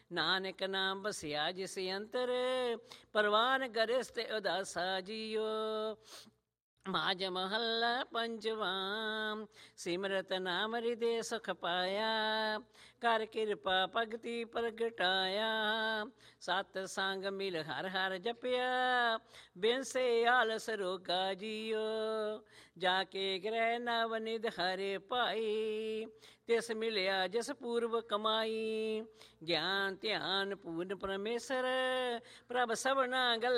ਨਾਨਕ ਨਾਮ ਬਸਿਆ ਜਿਸ ਅੰਤਰ, ਪਰਵਾਨ ਗਰਿਸ ਤੇ ਉਦਾਸਾ ਜੀਓ। ਮਾਝ ਮਹੱਲਾ ਪੰਜਵਾਂ। ਸਿਮਰਤ ਨਾਮ ਹਿਰਦੇ ਸੁਖ ਪਾਇਆ, ਕਰ ਕਿਰਪਾ ਭਗਤੀ ਪ੍ਰਗਟਾਇਆ। ਸਤ ਸੰਗ ਮਿਲ ਹਰ ਹਰ ਜਪਿਆ, ਬਿਨਸੇ ਆਲਸ ਰੋਗਾ ਜੀਓ। ਜਾ ਕੇ ਗ੍ਰਹਿ ਨਵ ਨਿਧ ਹਰਿ ਭਾਈ, ਤਿਸ ਮਿਲਿਆ ਜਿਸ ਪੂਰਵ ਕਮਾਈ। ਗਿਆਨ ਧਿਆਨ ਪੂਰਨ ਪਰਮੇਸ਼ਰ, ਪ੍ਰਭ ਸਭਨਾ ਗਲ